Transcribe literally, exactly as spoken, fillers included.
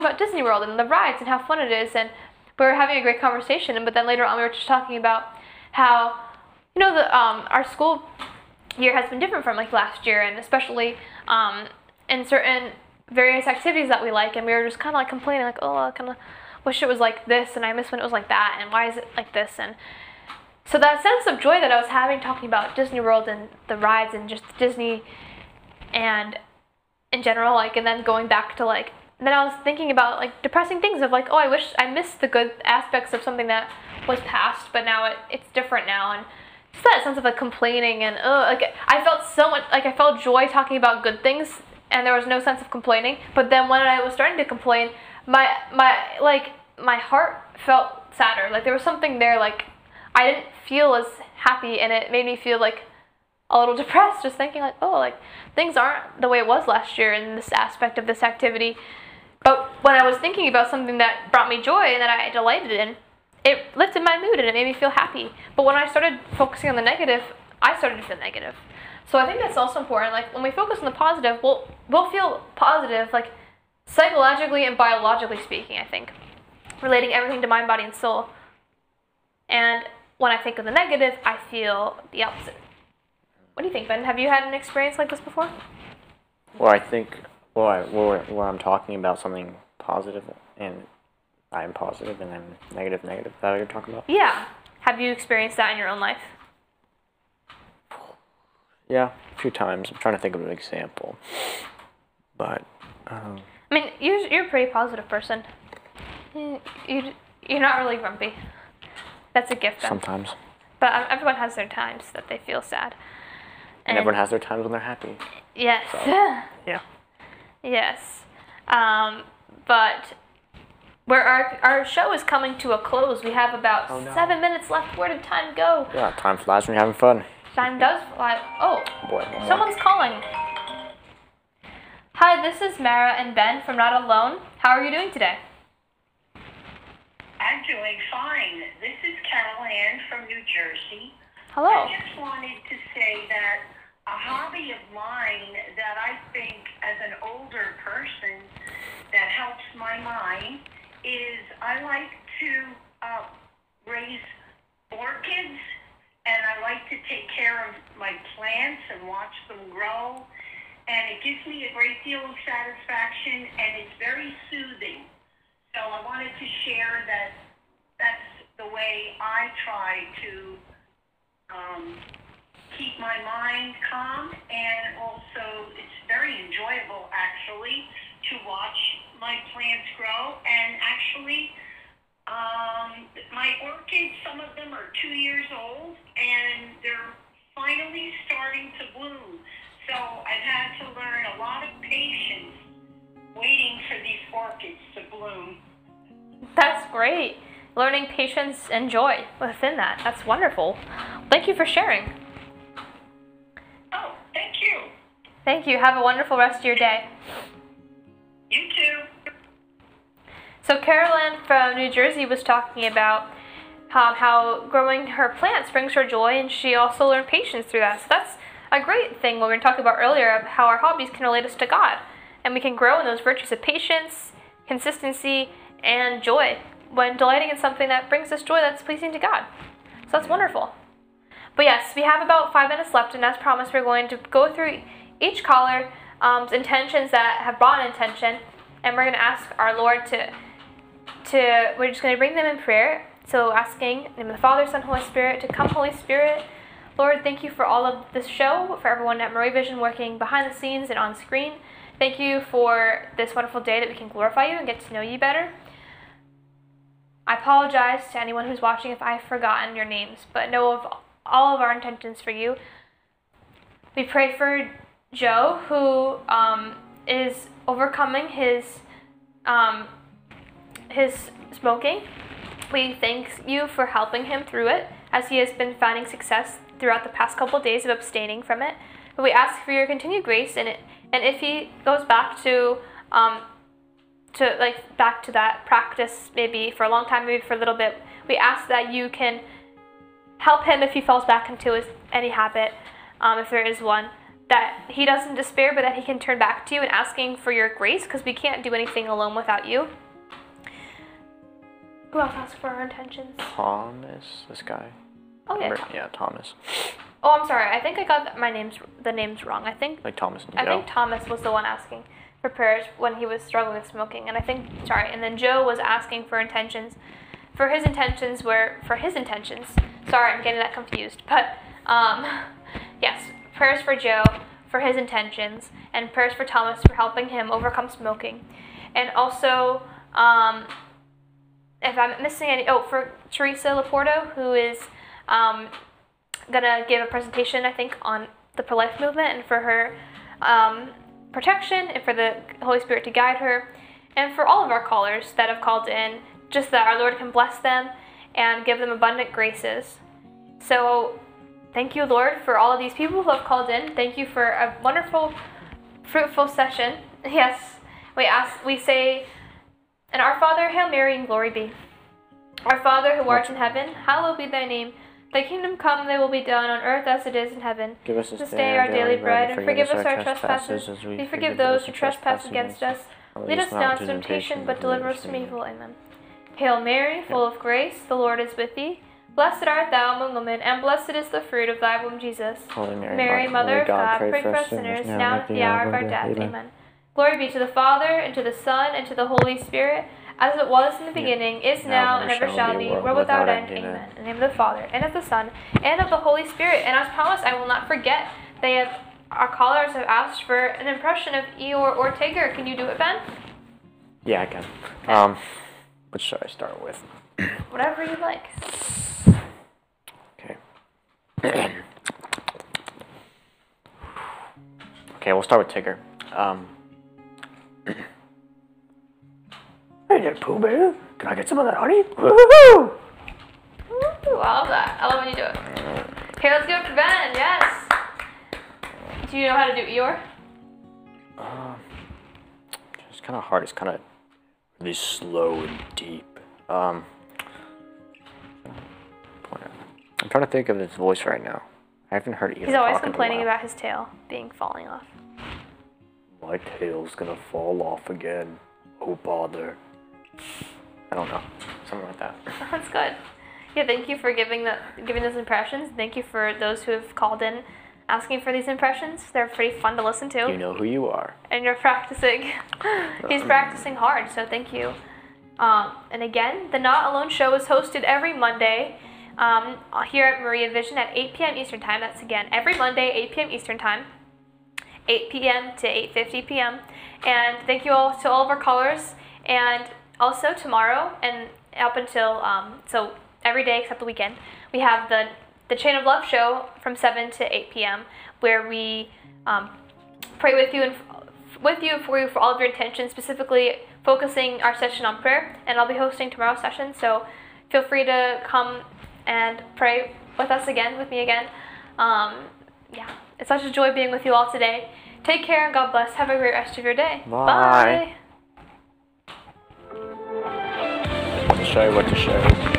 about Disney World and the rides and how fun it is, and we were having a great conversation. But then later on, we were just talking about how, you know, the um, our school year has been different from like last year, and especially um, in certain various activities that we like, and we were just kind of like complaining, like, oh, I kind of wish it was like this, and I miss when it was like that, and why is it like this? And so that sense of joy that I was having talking about Disney World and the rides and just Disney and in general, like, and then going back to like, then I was thinking about like depressing things of like, oh, I wish I missed the good aspects of something that was past, but now it, it's different now, and just that sense of like complaining and oh, like I felt so much like I felt joy talking about good things, and there was no sense of complaining. But then when I was starting to complain, my my like my heart felt sadder. Like there was something there, like I didn't feel as happy, and it made me feel like a little depressed, just thinking like, oh, like things aren't the way it was last year in this aspect of this activity. But when I was thinking about something that brought me joy and that I delighted in, it lifted my mood and it made me feel happy. But when I started focusing on the negative, I started to feel negative. So I think that's also important. Like when we focus on the positive, we'll we'll feel positive, like psychologically and biologically speaking, I think, relating everything to mind, body, and soul. And when I think of the negative, I feel the opposite. What do you think, Ben? Have you had an experience like this before? Well, I think, well, I, well, where I'm talking about something positive and I'm positive and I'm negative, negative. Is that what you're talking about? Yeah. Have you experienced that in your own life? Yeah, a few times. I'm trying to think of an example. But, um... I mean, you're, you're a pretty positive person. You, you, you're not really grumpy. That's a gift, Ben. Sometimes. But um, everyone has their times that they feel sad. And, and everyone has their times when they're happy. Yes. So, yeah. Yes. Um, but where our, our show is coming to a close. We have about oh, no. seven minutes left. Where did time go? Yeah, time flies when you're having fun. Time does fly. Oh, Boy, someone's calling. Hi, this is Mara and Ben from Not Alone. How are you doing today? I'm doing fine. This is Carol Ann from New Jersey. Hello. I just wanted to say that a hobby of mine that I think as an older person that helps my mind is I like to uh, raise orchids, and I like to take care of my plants and watch them grow, and it gives me a great deal of satisfaction, and it's very soothing. So I wanted to share that that's the way I try to um, keep my mind calm, and also it's very enjoyable actually to watch my plants grow. And actually um, my orchids, some of them are two years old and they're finally starting to bloom. So I've had to learn a lot of patience waiting for these orchids to bloom. That's great. Learning patience and joy within that. That's wonderful. Thank you for sharing. Oh, thank you. Thank you. Have a wonderful rest of your day. You too. So Carolyn from New Jersey was talking about um, how growing her plants brings her joy, and she also learned patience through that. So that's a great thing when we were talking about earlier of how our hobbies can relate us to God, and we can grow in those virtues of patience, consistency, and joy when delighting in something that brings us joy that's pleasing to God. So that's wonderful. But yes, we have about five minutes left, and as promised, we're going to go through each caller's um, intentions that have brought an intention, and we're going to ask our Lord to, to, we're just going to bring them in prayer. So asking in the name of the Father, Son, Holy Spirit, to come, Holy Spirit. Lord, thank you for all of this show, for everyone at Murray Vision working behind the scenes and on screen. Thank you for this wonderful day that we can glorify you and get to know you better. I apologize to anyone who's watching if I've forgotten your names, but know of all of our intentions for you. We pray for Joe, who um, is overcoming his um, his smoking. We thank you for helping him through it, as he has been finding success throughout the past couple of days of abstaining from it. But we ask for your continued grace in it, and if he goes back to um, to like back to that practice, maybe for a long time, maybe for a little bit, we ask that you can help him if he falls back into his any habit, um, if there is one. that he doesn't despair, but that he can turn back to you and asking for your grace, because we can't do anything alone without you. Who else asks for our intentions? Thomas, this guy. Oh yeah. Remember? Yeah, Thomas. Oh, I'm sorry. I think I got my names, the names wrong. I think Like Thomas and I Joe. think Thomas was the one asking for prayers when he was struggling with smoking, and I think sorry, and then Joe was asking for intentions. For his intentions were for his intentions. Sorry, I'm getting that confused. But um, yes, prayers for Joe for his intentions, and prayers for Thomas for helping him overcome smoking, and also um, if I'm missing any, oh, for Teresa Laporto, who is um, gonna give a presentation, I think, on the pro-life movement, and for her um, protection, and for the Holy Spirit to guide her, and for all of our callers that have called in, just that our Lord can bless them and give them abundant graces. So thank you, Lord, for all of these people who have called in. Thank you for a wonderful, fruitful session. Yes, we ask, we say, and Our Father, Hail Mary, and glory be. Our Father, who art in heaven, hallowed be thy name. Thy kingdom come, thy will be done on earth as it is in heaven. Give us This day our daily bread, and forgive us our trespasses, as we forgive those who trespass against us. Lead us not into temptation, but deliver us from evil. Amen. Hail Mary, full of grace, the Lord is with thee. Blessed art thou among women, and blessed is the fruit of thy womb, Jesus. Holy Mary, Mary, Mother of God, pray for us sinners, now and at the hour of our death. Amen. Glory be to the Father, and to the Son, and to the Holy Spirit, as it was in the beginning, is now, and ever shall be, world without end. Amen. In the name of the Father, and of the Son, and of the Holy Spirit. And as promised, I will not forget, they have, our callers have asked for an impression of Eeyore or Tigger. Can you do it, Ben? Yeah, I can. Um, what should I start with? Whatever you like. Okay. Okay, we'll start with Tigger. Um. Hey there, Pooh Bear. Can I get some of that honey? Woo-hoo-hoo! Ooh, I love that. I love when you do it. Okay, let's go for Ben. Yes. Do you know how to do Eeyore? Uh, it's kind of hard. It's kind of really slow and deep. Um, I'm trying to think of his voice right now. I haven't heard either. He's always complaining about his tail being falling off. My tail's gonna fall off again. Oh bother. I don't know. Something like that. That's good. Yeah, thank you for giving the giving those impressions. Thank you for those who have called in asking for these impressions. They're pretty fun to listen to. You know who you are. And you're practicing. He's practicing hard, so thank you. Um, and again, the Not Alone show is hosted every Monday um, here at Maria Vision at eight p.m. Eastern Time. That's again every Monday, eight p.m. Eastern Time, eight p.m. to eight fifty p.m. And thank you all to all of our callers. And also tomorrow and up until um, so every day except the weekend, we have the the Chain of Love show from seven to eight p.m. where we um, pray with you and with you for you for all of your intentions, specifically focusing our session on prayer. And I'll be hosting tomorrow's session, so feel free to come and pray with us again, with me again. Um, yeah, it's such a joy being with you all today. Take care and God bless. Have a great rest of your day. Bye. Bye. To show you what to show you.